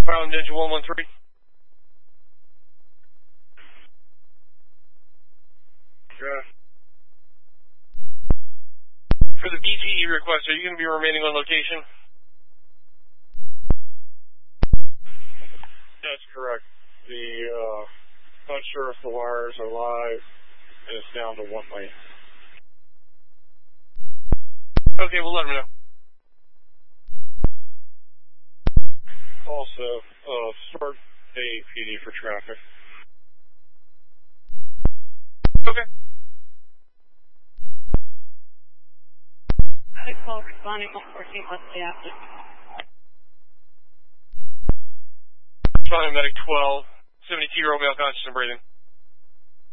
Island engine 113. Yeah. For the BGE request, are you going to be remaining on location? That's correct. Not sure if the wires are live, and it's down to 1 lane. Okay, we'll let them know. Also, start APD for traffic. Okay. I call responding 114, let's stay after. Responding medic 12, 72-year-old male conscious and breathing.